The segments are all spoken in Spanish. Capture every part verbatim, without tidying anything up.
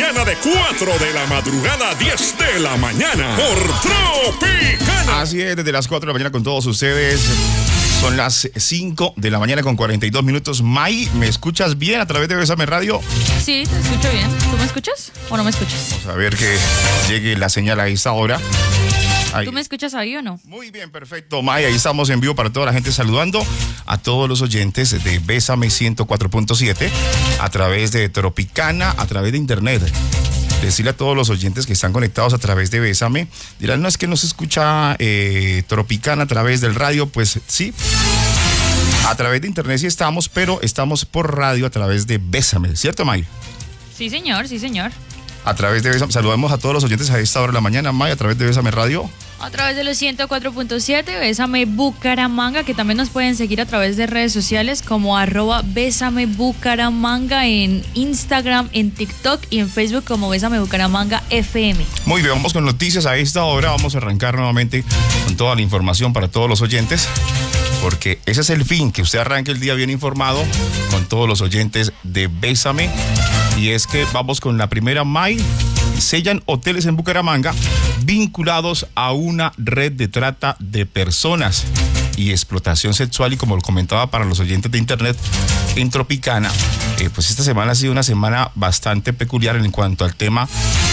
Tropicana de cuatro de la madrugada a diez de la mañana por Tropicana. Así es, desde las cuatro de la mañana con todos ustedes. Son las cinco de la mañana con cuarenta y dos minutos. May, ¿me escuchas bien a través de Bésame Radio? Sí, te escucho bien. ¿Tú me escuchas o no me escuchas? Vamos a ver que llegue la señal a esta hora. Ahí. ¿Tú me escuchas ahí o no? Muy bien, perfecto, May. Ahí estamos en vivo para toda la gente, saludando a todos los oyentes de Bésame ciento cuatro punto siete a través de Tropicana, a través de internet. Decirle a todos los oyentes que están conectados a través de Bésame, dirán, no es que no se escucha eh, Tropicana a través del radio, pues sí, a través de internet sí estamos, pero estamos por radio a través de Bésame, ¿cierto, May? Sí, señor, sí, señor. A través de Bésame, saludamos a todos los oyentes a esta hora de la mañana, May, a través de Bésame Radio. A través de los ciento cuatro punto siete, Bésame Bucaramanga, que también nos pueden seguir a través de redes sociales como arroba Bésame Bucaramanga en Instagram, en TikTok y en Facebook como Bésame Bucaramanga F M. Muy bien, vamos con noticias a esta hora. Vamos a arrancar nuevamente con toda la información para todos los oyentes, porque ese es el fin, que usted arranque el día bien informado con todos los oyentes de Bésame. Y es que vamos con la primera, May. Sellan hoteles en Bucaramanga vinculados a una red de trata de personas y explotación sexual. Y como lo comentaba para los oyentes de internet en Tropicana, eh, pues esta semana ha sido una semana bastante peculiar en cuanto al tema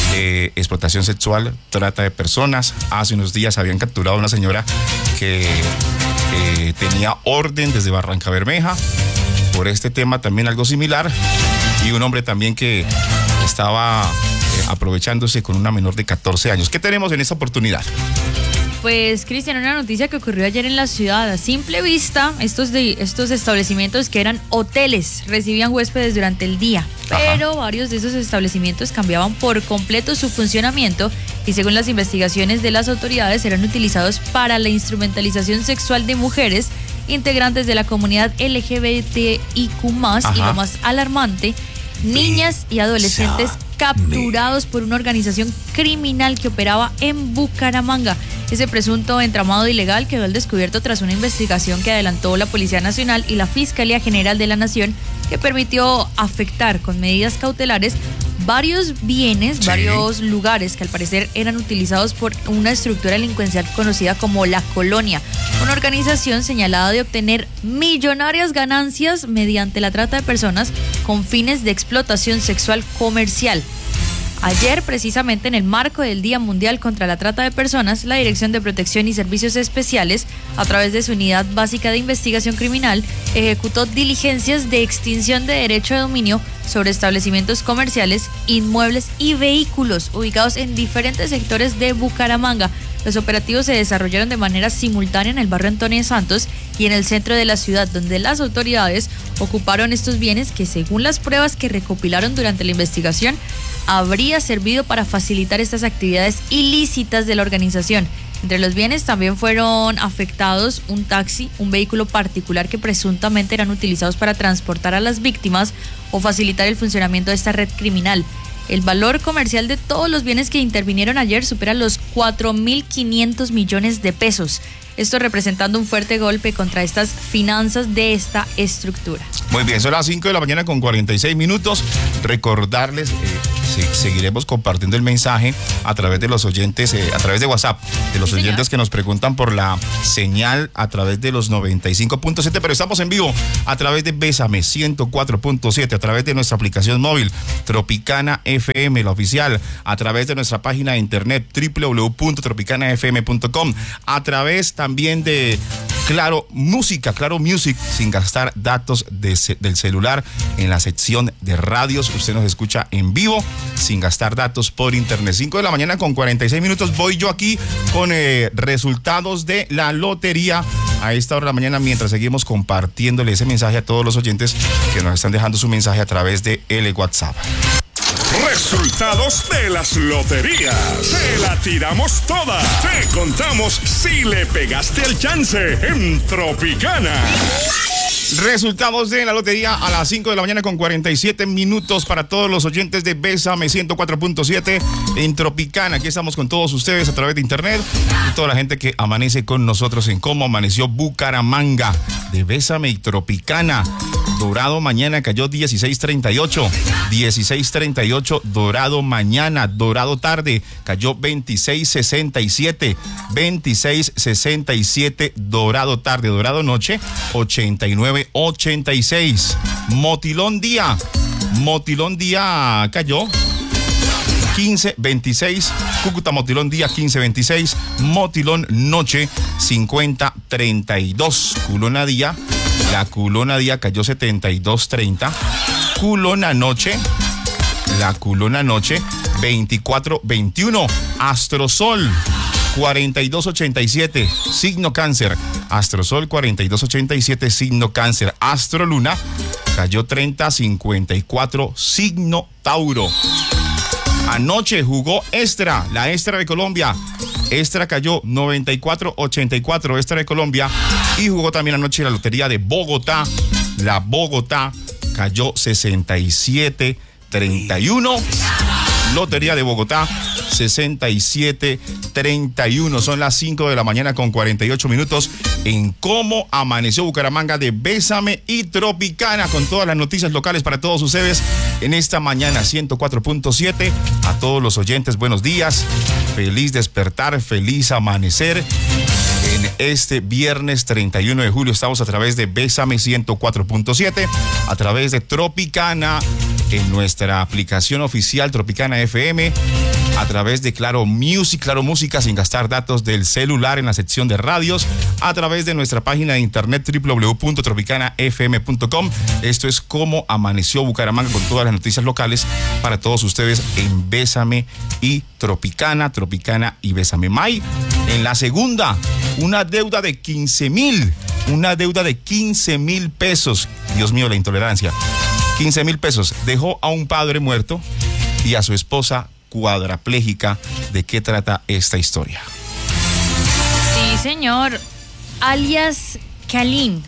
de explotación sexual, trata de personas. Hace unos días habían capturado a una señora que eh, tenía orden desde Barrancabermeja por este tema, también algo similar, y un hombre también que estaba eh, aprovechándose con una menor de catorce años. ¿Qué tenemos en esta oportunidad? Pues, Cristian, una noticia que ocurrió ayer en la ciudad. A simple vista, estos, de, estos establecimientos que eran hoteles recibían huéspedes durante el día, pero Ajá. varios de esos establecimientos cambiaban por completo su funcionamiento y, según las investigaciones de las autoridades, eran utilizados para la instrumentalización sexual de mujeres integrantes de la comunidad L G B T I Q más, y lo más alarmante, niñas y adolescentes capturados por una organización criminal que operaba en Bucaramanga. Ese presunto entramado ilegal quedó al descubierto tras una investigación que adelantó la Policía Nacional y la Fiscalía General de la Nación, que permitió afectar con medidas cautelares varios bienes, sí. varios lugares que al parecer eran utilizados por una estructura delincuencial conocida como La Colonia, una organización señalada de obtener millonarias ganancias mediante la trata de personas con fines de explotación sexual comercial. Ayer, precisamente en el marco del Día Mundial contra la Trata de Personas, la Dirección de Protección y Servicios Especiales, a través de su Unidad Básica de Investigación Criminal, ejecutó diligencias de extinción de derecho de dominio sobre establecimientos comerciales, inmuebles y vehículos ubicados en diferentes sectores de Bucaramanga. Los operativos se desarrollaron de manera simultánea en el barrio Antonio Santos y en el centro de la ciudad, donde las autoridades ocuparon estos bienes que, según las pruebas que recopilaron durante la investigación, habría servido para facilitar estas actividades ilícitas de la organización. Entre los bienes también fueron afectados un taxi, un vehículo particular que presuntamente eran utilizados para transportar a las víctimas o facilitar el funcionamiento de esta red criminal. El valor comercial de todos los bienes que intervinieron ayer supera los cuatro mil quinientos millones de pesos. Esto representando un fuerte golpe contra estas finanzas de esta estructura. Muy bien, son las cinco de la mañana con cuarenta y seis minutos. Recordarles, eh, se, seguiremos compartiendo el mensaje a través de los oyentes, eh, a través de WhatsApp, de los sí, oyentes señor. que nos preguntan por la señal a través de los noventa y cinco punto siete, pero estamos en vivo a través de Bésame ciento cuatro punto siete, a través de nuestra aplicación móvil Tropicana F M, la oficial, a través de nuestra página de internet doble u doble u doble u punto tropicana f m punto com, a través también de Claro Música, Claro Music, sin gastar datos de, del celular en la sección de radios. Usted nos escucha en vivo sin gastar datos por internet. cinco de la mañana con cuarenta y seis minutos. Voy yo aquí con eh, resultados de la lotería a esta hora de la mañana, mientras seguimos compartiéndole ese mensaje a todos los oyentes que nos están dejando su mensaje a través de el WhatsApp. Resultados de las loterías. Te la tiramos toda. Te contamos si le pegaste el chance en Tropicana. Resultados de la lotería a las cinco de la mañana con cuarenta y siete minutos para todos los oyentes de Bésame ciento cuatro punto siete en Tropicana. Aquí estamos con todos ustedes a través de internet y toda la gente que amanece con nosotros en Cómo Amaneció Bucaramanga de Bésame y Tropicana, Dorado mañana cayó dieciséis treinta y ocho. dieciséis treinta y ocho Dorado mañana. Dorado tarde cayó veintiséis sesenta y siete. veintiséis sesenta y siete Dorado tarde. Dorado noche ochenta y nueve ochenta y seis. Motilón día. Motilón día cayó quince veintiséis. Cúcuta Motilón día quince veintiséis. Motilón noche cincuenta treinta y dos. Culona día. La culona día cayó setenta y dos treinta. Culona noche. La culona noche veinticuatro veintiuno. Astrosol cuarenta y dos ochenta y siete. Signo cáncer. Astrosol cuarenta y dos ochenta y siete. Signo cáncer. Astroluna cayó treinta cincuenta y cuatro. Signo Tauro. Anoche jugó Extra, la Extra de Colombia. Extra cayó noventa y cuatro ochenta y cuatro, Extra de Colombia. Y jugó también anoche la Lotería de Bogotá. La Bogotá cayó sesenta y siete treinta y uno. Lotería de Bogotá, sesenta y siete treinta y uno. Son las cinco de la mañana con cuarenta y ocho minutos en Cómo Amaneció Bucaramanga de Bésame y Tropicana, con todas las noticias locales para todos ustedes en esta mañana ciento cuatro punto siete. A todos los oyentes, buenos días, feliz despertar, feliz amanecer. En este viernes treinta y uno de julio estamos a través de Bésame ciento cuatro punto siete, a través de Tropicana, en nuestra aplicación oficial Tropicana F M, a través de Claro Music, Claro Música sin gastar datos del celular en la sección de radios, a través de nuestra página de internet doble u doble u doble u punto tropicana f m punto com. Esto es Cómo Amaneció Bucaramanga, con todas las noticias locales para todos ustedes en Bésame y Tropicana, Tropicana y Bésame. May, en la segunda, una deuda de quince mil, una deuda de quince mil pesos. Dios mío, la intolerancia. quince mil pesos. Dejó a un padre muerto y a su esposa cuadraplégica. ¿De qué trata esta historia? Sí, señor. Alias Kalim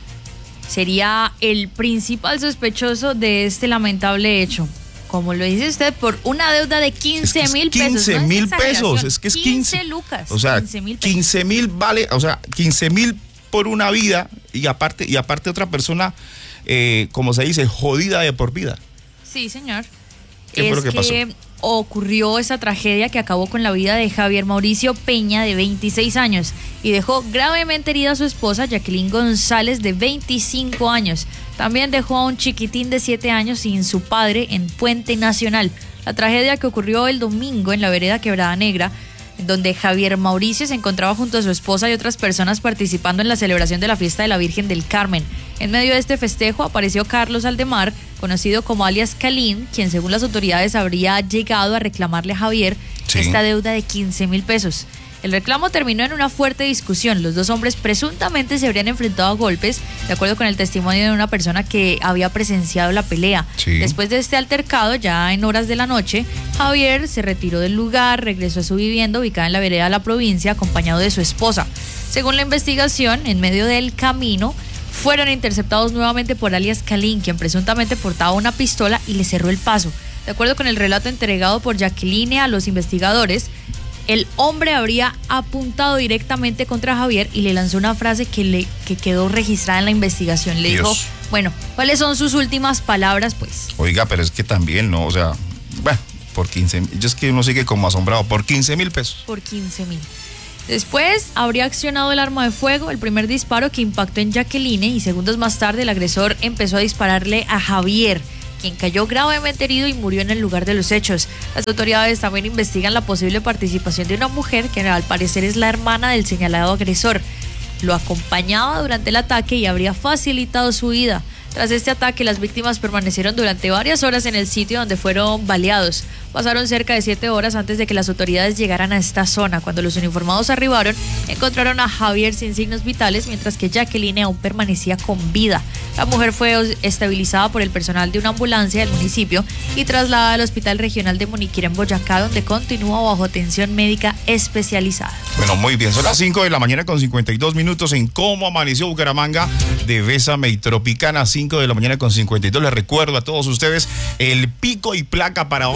sería el principal sospechoso de este lamentable hecho. Como lo dice usted, por una deuda de quince mil pesos. quince mil pesos, es que es quince. quince lucas. O sea, quince mil vale, o sea, quince mil por una vida y aparte, y aparte otra persona, eh, como se dice, jodida de por vida. Sí, señor. ¿Qué fue lo que pasó? Ocurrió esa tragedia que acabó con la vida de Javier Mauricio Peña, de veintiséis años, y dejó gravemente herida a su esposa Jacqueline González, de veinticinco años. También dejó a un chiquitín de siete años sin su padre en Puente Nacional. La tragedia que ocurrió el domingo en la vereda Quebrada Negra, donde Javier Mauricio se encontraba junto a su esposa y otras personas participando en la celebración de la fiesta de la Virgen del Carmen. En medio de este festejo apareció Carlos Aldemar, conocido como alias Kalim, quien según las autoridades habría llegado a reclamarle a Javier sí. esta deuda de quince mil pesos. El reclamo terminó en una fuerte discusión. Los dos hombres presuntamente se habrían enfrentado a golpes, de acuerdo con el testimonio de una persona que había presenciado la pelea. Sí. Después de este altercado, ya en horas de la noche, Javier se retiró del lugar, regresó a su vivienda ubicada en la vereda de la provincia, acompañado de su esposa. Según la investigación, en medio del camino, fueron interceptados nuevamente por alias Kalim, quien presuntamente portaba una pistola y le cerró el paso. De acuerdo con el relato entregado por Jacqueline a los investigadores, el hombre habría apuntado directamente contra Javier y le lanzó una frase que, le, que quedó registrada en la investigación. Le Dios. dijo, bueno, ¿cuáles son sus últimas palabras, pues? Oiga, pero es que también, ¿no? O sea, bueno, por quince mil, yo es que uno sigue como asombrado, por quince mil pesos. Por quince mil. Después habría accionado el arma de fuego, el primer disparo que impactó en Jacqueline, y segundos más tarde el agresor empezó a dispararle a Javier, quien cayó gravemente herido y murió en el lugar de los hechos. Las autoridades también investigan la posible participación de una mujer que al parecer es la hermana del señalado agresor. Lo acompañaba durante el ataque y habría facilitado su huida. Tras este ataque, las víctimas permanecieron durante varias horas en el sitio donde fueron baleados. Pasaron cerca de siete horas antes de que las autoridades llegaran a esta zona. Cuando los uniformados arribaron, encontraron a Javier sin signos vitales, mientras que Jacqueline aún permanecía con vida. La mujer fue estabilizada por el personal de una ambulancia del municipio y trasladada al Hospital Regional de Moniquirá en Boyacá, donde continúa bajo atención médica especializada. Bueno, muy bien, son las cinco de la mañana con cincuenta y dos minutos en Cómo Amaneció Bucaramanga de Bésame y Tropicana, cinco de la mañana con cincuenta y dos. Les recuerdo a todos ustedes el pico y placa para hoy, a todos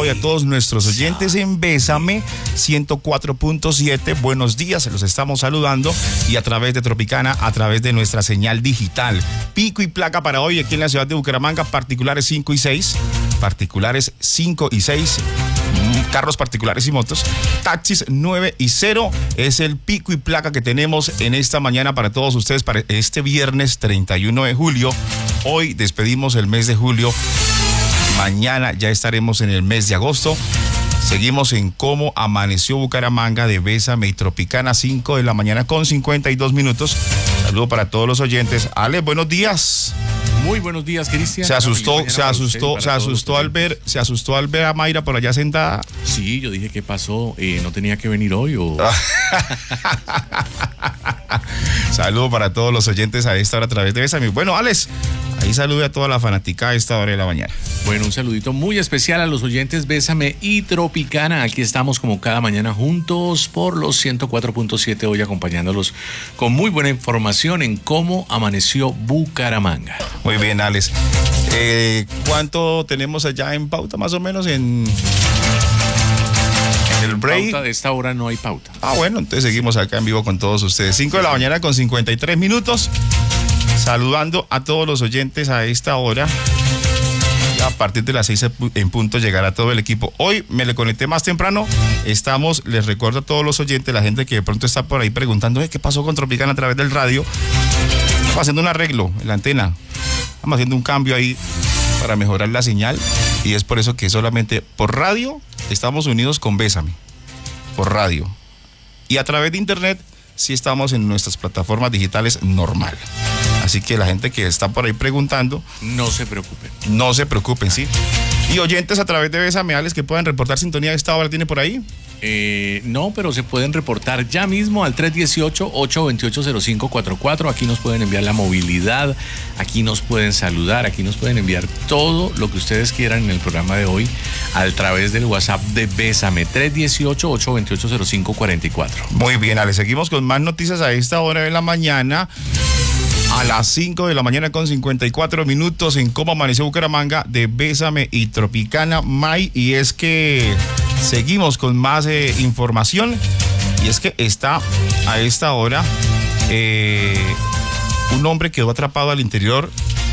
todos nuestros oyentes en Bésame ciento cuatro punto siete. Buenos días, se los estamos saludando y a través de Tropicana, a través de nuestra señal digital. Pico y placa para hoy aquí en la ciudad de Bucaramanga, particulares cinco y seis, particulares cinco y seis, carros particulares y motos, taxis nueve y cero. Es el pico y placa que tenemos en esta mañana para todos ustedes para este viernes treinta y uno de julio. Hoy despedimos el mes de julio. Mañana ya estaremos en el mes de agosto. Seguimos en Cómo Amaneció Bucaramanga de Bésame y Tropicana, cinco de la mañana con cincuenta y dos minutos. Saludo para todos los oyentes. Ale, buenos días. Muy buenos días, Cristian. Se asustó, se asustó, se asustó al ver, se asustó al ver a Mayra por allá sentada. Sí, yo dije, ¿qué pasó? Eh, ¿No tenía que venir hoy o...? Saludo para todos los oyentes a esta hora a través de Bésame. Bueno, Alex, ahí salude a toda la fanática a esta hora de la mañana. Bueno, un saludito muy especial a los oyentes Bésame y Tropicana. Aquí estamos como cada mañana juntos por los ciento cuatro punto siete, hoy acompañándolos con muy buena información en Cómo Amaneció Bucaramanga. Muy bien, Alex. Eh, ¿Cuánto tenemos allá en pauta más o menos en... el break? Pauta de esta hora no hay pauta. Ah, bueno, entonces seguimos acá en vivo con todos ustedes. cinco de la mañana con cincuenta y tres minutos. Saludando a todos los oyentes a esta hora. Y a partir de las seis en punto llegará todo el equipo. Hoy me le conecté más temprano. Estamos, les recuerdo a todos los oyentes, la gente que de pronto está por ahí preguntando ¿qué pasó con Tropicana a través del radio? Estamos haciendo un arreglo en la antena. Estamos haciendo un cambio ahí para mejorar la señal. Y es por eso que solamente por radio estamos unidos con Bésame. Por radio. Y a través de internet sí estamos en nuestras plataformas digitales normal. Así que la gente que está por ahí preguntando, no se preocupen. No se preocupen, sí. Y oyentes a través de Bésame, Alex, que puedan reportar sintonía de esta hora, ¿tiene por ahí? Eh, no, pero se pueden reportar ya mismo al tres uno ocho, ocho dos ocho, cero cinco cuatro cuatro. Aquí nos pueden enviar la movilidad, aquí nos pueden saludar, aquí nos pueden enviar todo lo que ustedes quieran en el programa de hoy a través del WhatsApp de Bésame, tres uno ocho, ocho dos ocho, cero cinco cuatro cuatro. Muy bien, Ale, seguimos con más noticias a esta hora de la mañana. A las cinco de la mañana con cincuenta y cuatro minutos en Cómo Amaneció Bucaramanga de Bésame y Tropicana, May. Y es que seguimos con más eh, información. Y es que está a esta hora eh, un hombre quedó atrapado al interior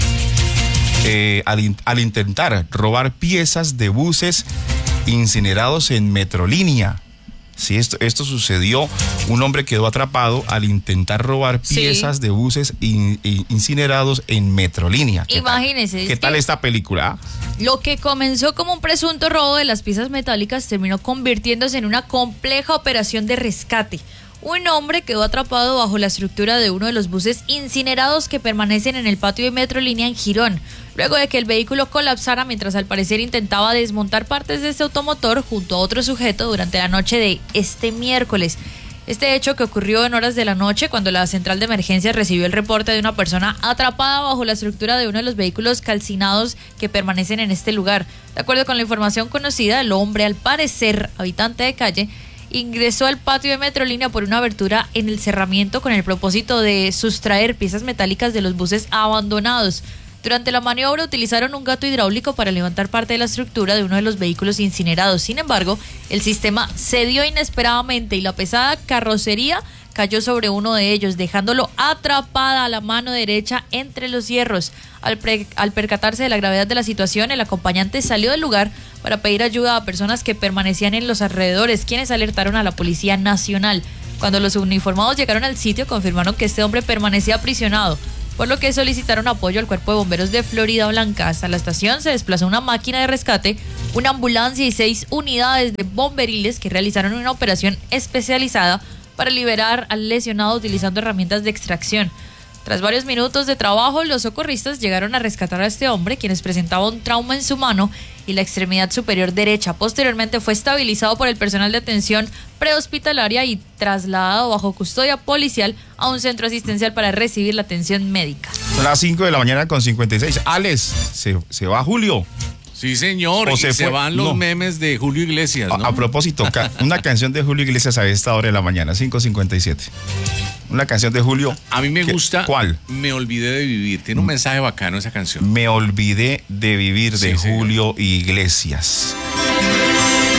eh, al, in, al intentar robar piezas de buses incinerados en Metrolínea. Sí, esto, esto sucedió. Un hombre quedó atrapado al intentar robar piezas sí. de buses in, in, incinerados en Metrolínea. Imagínese. ¿Qué tal esta película? Lo que comenzó como un presunto robo de las piezas metálicas terminó convirtiéndose en una compleja operación de rescate. Un hombre quedó atrapado bajo la estructura de uno de los buses incinerados que permanecen en el patio de Metrolínea en Girón, luego de que el vehículo colapsara mientras al parecer intentaba desmontar partes de este automotor junto a otro sujeto durante la noche de este miércoles. Este hecho, que ocurrió en horas de la noche cuando la central de emergencias recibió el reporte de una persona atrapada bajo la estructura de uno de los vehículos calcinados que permanecen en este lugar. De acuerdo con la información conocida, el hombre, al parecer habitante de calle, ingresó al patio de Metrolínea por una abertura en el cerramiento con el propósito de sustraer piezas metálicas de los buses abandonados. Durante la maniobra utilizaron un gato hidráulico para levantar parte de la estructura de uno de los vehículos incinerados. Sin embargo, el sistema cedió inesperadamente y la pesada carrocería cayó sobre uno de ellos, dejándolo atrapada a la mano derecha entre los hierros. Al, pre- al percatarse de la gravedad de la situación, el acompañante salió del lugar para pedir ayuda a personas que permanecían en los alrededores, quienes alertaron a la Policía Nacional. Cuando los uniformados llegaron al sitio, confirmaron que este hombre permanecía aprisionado, por lo que solicitaron apoyo al Cuerpo de Bomberos de Florida Blanca. Hasta la estación se desplazó una máquina de rescate, una ambulancia y seis unidades de bomberiles que realizaron una operación especializada para liberar al lesionado utilizando herramientas de extracción. Tras varios minutos de trabajo, los socorristas llegaron a rescatar a este hombre, quien presentaba un trauma en su mano y la extremidad superior derecha. Posteriormente fue estabilizado por el personal de atención prehospitalaria y trasladado bajo custodia policial a un centro asistencial para recibir la atención médica. Son las cinco de la mañana con cincuenta y seis. Alex, se, se va Julio. Sí, señor, o y se, se fue, van los no. memes de Julio Iglesias, ¿no? A, a propósito, ca- una canción de Julio Iglesias a esta hora de la mañana, cinco cincuenta y siete. Una canción de Julio. A mí me ¿Qué? gusta. ¿Cuál? Me olvidé de vivir. Tiene un mensaje bacano esa canción. Me olvidé de vivir, de Sí, Julio Iglesias.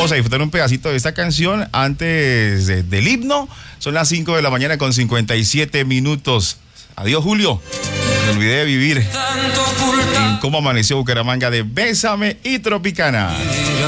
Vamos a disfrutar un pedacito de esta canción antes de, del himno. Son las cinco de la mañana con cincuenta y siete minutos. Adiós, Julio. Me olvidé de vivir en cómo amaneció Bucaramanga de Bésame y Tropicana.